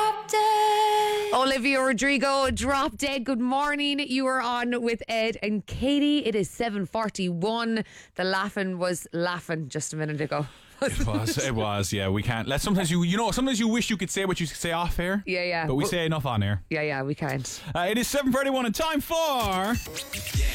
Drop Dead. Olivia Rodrigo, Drop Dead. Good morning. You are on with Ed and Katie. It is 7:41. The laughing was laughing just a minute ago. It was, yeah. We can't. Sometimes you wish you could say what you say off air. Yeah. But we say enough on air. Yeah, we can't. It is 7:31 and time for